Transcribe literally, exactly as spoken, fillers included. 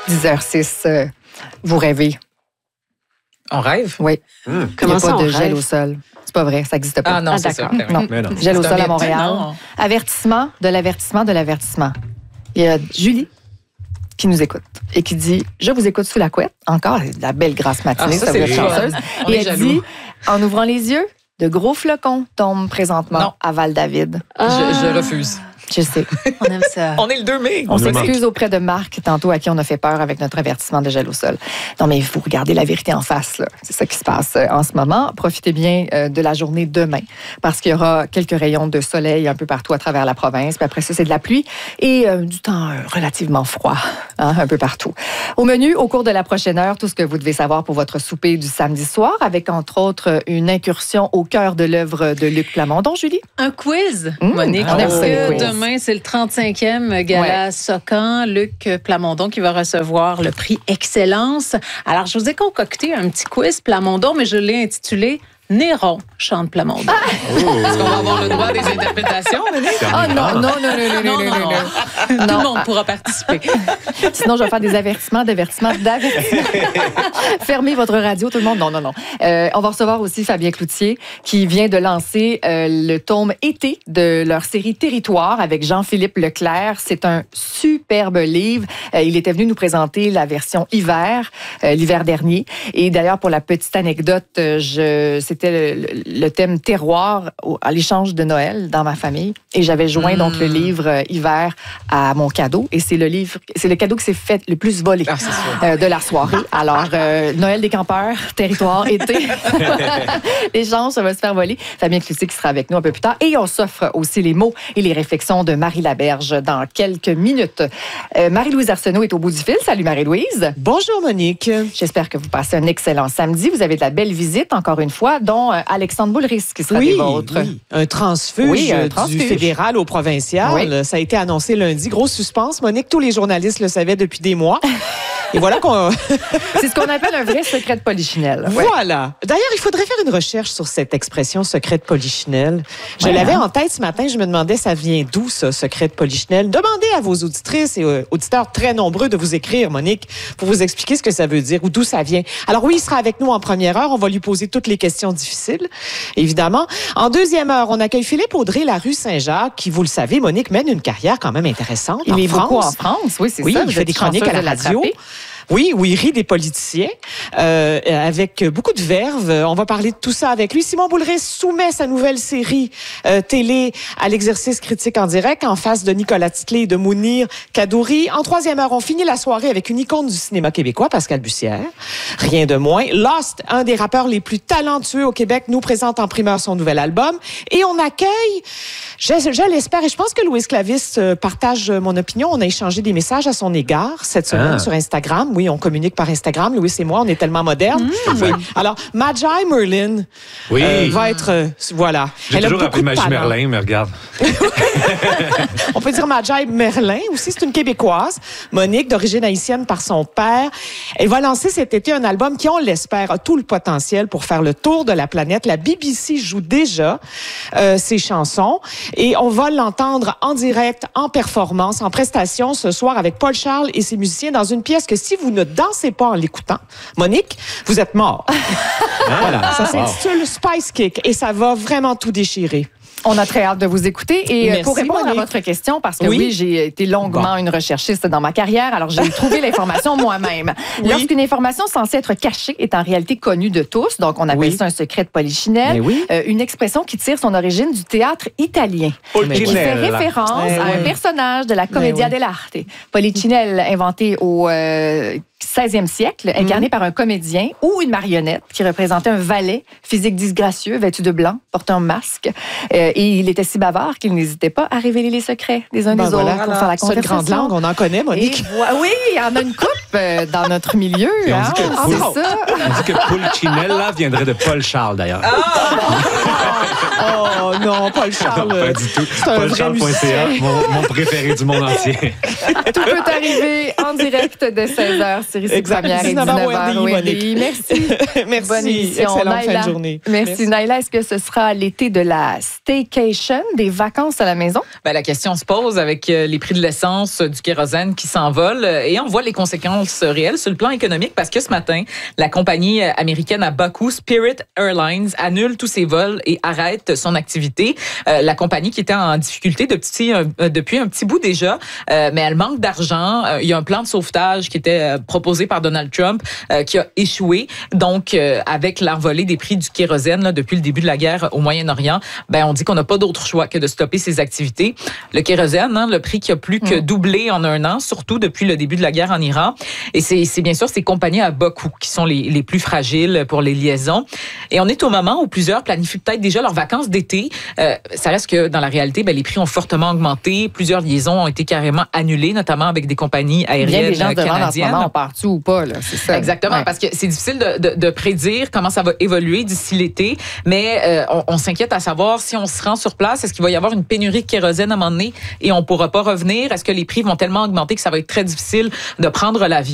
dix heures six, euh, vous rêvez. On rêve? Oui. Mmh. Comment ça, on de rêve? gel au sol. C'est pas vrai, ça n'existe pas. Ah non, Ah, c'est ça. d'accord. Non. Mais non. Gel au C'est sol un à Montréal. non. Avertissement de l'avertissement de l'avertissement. Il y a Julie qui nous écoute et qui dit « Je vous écoute sous la couette. » Encore, la belle grasse matinée, Ah, ça, ça, c'est vous êtes le fun. chanceuse. On Et est elle jaloux. dit « En ouvrant les yeux, de gros flocons tombent présentement Non. à Val-David. Ah. Je, je refuse. » Je sais. On aime ça. On est le deux mai. On nous s'excuse auprès de Marc, tantôt, à qui on a fait peur avec notre avertissement de gel au sol. Non, mais vous regardez la vérité en face, là. C'est ça qui se passe euh, en ce moment. Profitez bien euh, de la journée demain, parce qu'il y aura quelques rayons de soleil un peu partout à travers la province. Puis après ça, c'est de la pluie et euh, du temps euh, relativement froid, hein, un peu partout. Au menu, au cours de la prochaine heure, tout ce que vous devez savoir pour votre souper du samedi soir, avec entre autres une incursion au cœur de l'œuvre de Luc Plamondon, Julie. Un quiz, Mmh, Monique. on aime parce ça, les que quiz. demain, c'est le trente-cinquième gala Ouais. Socan. Luc Plamondon qui va recevoir le prix Excellence. Alors, je vous ai concocté un petit quiz Plamondon, mais je l'ai intitulé Néron chante Plamondon. Est-ce qu'on va avoir le droit des interprétations, Monique? Ah non, non, non, non, non, non, non, non, non. Tout Non. le monde pourra participer. Sinon, je vais faire des avertissements, d'avertissements, d'avertissements. Fermez votre radio, tout le monde. Non, non, non. Euh, on va recevoir aussi Fabien Cloutier, qui vient de lancer euh, le tome été de leur série Territoire avec Jean-Philippe Leclerc. C'est un superbe livre. Euh, il était venu nous présenter la version hiver, euh, l'hiver dernier. Et d'ailleurs, pour la petite anecdote, euh, je, c'était le, le thème terroir au, à l'échange de Noël dans ma famille. Et j'avais joint Mm. donc le livre euh, hiver à mon cadeau. Et c'est le livre, c'est le cadeau qui s'est fait le plus volé Ah, c'est sûr. euh, de la soirée. Alors, euh, Noël des campeurs, territoire, été. L'échange, ça va se faire voler. Fabien Cloutier qui sera avec nous un peu plus tard. Et on s'offre aussi les mots et les réflexions de Marie Laberge dans quelques minutes. Euh, Marie-Louise Arsenault est au bout du fil. Salut Marie-Louise. Bonjour Monique. J'espère que vous passez un excellent samedi. Vous avez de la belle visite, encore une fois, dont euh, Alexandre Boulris qui sera Oui, des vôtres. oui, un transfuge, Oui, un euh, transfuge. du fédéral au provincial. Oui. Ça a été annoncé lundi. Grosse suspense. Monique, tous les journalistes le savaient depuis des mois. Et voilà qu'on... C'est ce qu'on appelle un vrai secret de polichinelle. Ouais. Voilà. D'ailleurs, il faudrait faire une recherche sur cette expression secret de polichinelle. Je Ouais, l'avais hein? en tête ce matin. Je me demandais, ça vient d'où, ça, secret de polichinelle? Demandez à vos auditrices et euh, auditeurs très nombreux de vous écrire, Monique, pour vous expliquer ce que ça veut dire ou d'où ça vient. Alors oui, il sera avec nous en première heure. On va lui poser toutes les questions difficiles, évidemment. En deuxième heure, on accueille Philippe Audrey, la rue Saint-Jacques, qui, vous le savez, Monique, mène une carrière quand même intéressante Il en est France. beaucoup en France, oui, c'est Oui, ça. il Vous fait êtes des chroniques à la chanceuse de radio. l'attraper. Oui, où il rit des politiciens, euh, avec beaucoup de verve. On va parler de tout ça avec lui. Simon Boulris soumet sa nouvelle série euh, télé à l'exercice critique en direct en face de Nicolas Titley et de Mounir Kadouri. En troisième heure, on finit la soirée avec une icône du cinéma québécois, Pascal Bussière. Rien de moins. Lost, un des rappeurs les plus talentueux au Québec, nous présente en primeur son nouvel album. Et on accueille, je, je l'espère, et je pense que Louise Clavis euh, partage mon opinion. On a échangé des messages à son égard cette semaine Ah. sur Instagram. Oui, on communique par Instagram. Louis et moi, on est tellement modernes. Oui. Alors, Magi Merlin Oui. euh, va être... euh, voilà. J'ai Elle a toujours beaucoup appelé de Magie talent. Merlin, mais regarde. On peut dire Magi Merlin aussi. C'est une Québécoise. Monique, d'origine haïtienne par son père. Elle va lancer cet été un album qui, on l'espère, a tout le potentiel pour faire le tour de la planète. La B B C joue déjà euh, ses chansons et on va l'entendre en direct, en performance, en prestation ce soir avec Paul Charles et ses musiciens dans une pièce que si vous ne dansez pas en l'écoutant, Monique, vous êtes mort. Voilà. Ça s'intitule Spice Kick et ça va vraiment tout déchirer. On a très hâte de vous écouter. Et Merci, pour répondre Monique. à votre question, parce que Oui. oui, j'ai été longuement Bon. une recherchiste dans ma carrière, alors j'ai trouvé l'information moi-même. Oui. Lorsqu'une information censée être cachée est en réalité connue de tous, donc on appelle Oui. ça un secret de polichinelle, Mais oui. euh, une expression qui tire son origine du théâtre italien, qui fait Polichinelle. référence Eh à un oui. personnage de la Commedia oui. dell'arte. Polichinelle, inventé au euh, seizième siècle, incarné par un comédien ou une marionnette qui représentait un valet physique disgracieux, vêtu de blanc, portant un masque. Euh, et il était si bavard qu'il n'hésitait pas à révéler les secrets des uns Ben des voilà. autres pour faire la Seule conversation. grande langue, on en connaît, Monique. Et voi- oui, il y en a une coupe euh, dans notre milieu. Et on hein, dit que c'est Paul- ça. On dit que Pulcinella viendrait de Paul Charles, d'ailleurs. Oh non, Paul Charles. Non, pas du tout. C'est un vrai Paul Charles point C A, musicien. mon, mon préféré du monde entier. Tout peut arriver en direct de seize heures sur ici Exact. Première et dix-neuf heures dix-neuf heures au R D I, au R D I. Merci. Merci. Bonne émission. Excellente fin Naila. de journée. Merci, Naila. Est-ce que ce sera l'été de la steak staycation, des vacances à la maison? Ben, la question se pose avec euh, les prix de l'essence, euh, du kérosène qui s'envolent euh, et on voit les conséquences euh, réelles sur le plan économique parce que ce matin, la compagnie euh, américaine à Bakou, Spirit Airlines, annule tous ses vols et arrête son activité. Euh, la compagnie qui était en difficulté depuis, euh, depuis un petit bout déjà, euh, mais elle manque d'argent. Euh, il y a un plan de sauvetage qui était euh, proposé par Donald Trump euh, qui a échoué. Donc, euh, avec l'envolée des prix du kérosène là, depuis le début de la guerre au Moyen-Orient, ben on dit qu'on n'a pas d'autre choix que de stopper ses activités. Le kérosène, hein, le prix qui a plus que doublé en un an, surtout depuis le début de la guerre en Iran. Et c'est, c'est bien sûr ces compagnies à bas coût qui sont les, les plus fragiles pour les liaisons. Et on est au moment où plusieurs planifient peut-être déjà leurs vacances d'été. Euh, ça reste que dans la réalité, ben, les prix ont fortement augmenté. Plusieurs liaisons ont été carrément annulées, notamment avec des compagnies aériennes Bien des gens se demandent en ce canadiennes. moment, on part-tu ou pas, là, c'est ça. Exactement, Ouais. parce que c'est difficile de, de, de prédire comment ça va évoluer d'ici l'été, mais euh, on, on s'inquiète à savoir si on se rend sur place, est-ce qu'il va y avoir une pénurie de kérosène à un moment donné et on pourra pas revenir? Est-ce que les prix vont tellement augmenter que ça va être très difficile de prendre l'avion?